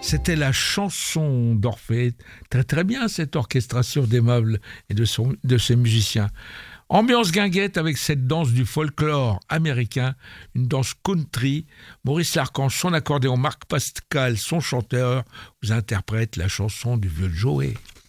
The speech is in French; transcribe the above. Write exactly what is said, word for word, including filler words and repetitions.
C'était la chanson d'Orphée. Très très bien cette orchestration d'Aimable et de, son, de ses musiciens. Ambiance guinguette avec cette danse du folklore américain, une danse country. Maurice Larchange, son accordéon, Marc Pascal, son chanteur, vous interprète la chanson du vieux Joey.